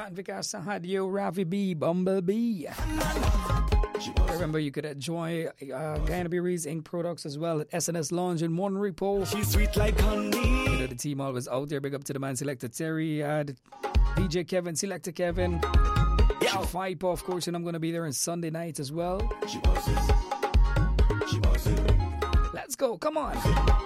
Van Vikas Sahadio, Ravi B, Bumblebee. Remember, you could enjoy Guyana Breeze Inc. products as well at SNS Lounge in One Repo. She's sweet like honey. You know, the team always out there. Big up to the man Selector Terry, DJ Kevin, Selector Kevin. Viper, of course, and I'm going to be there on Sunday night as well. Let's go, come on.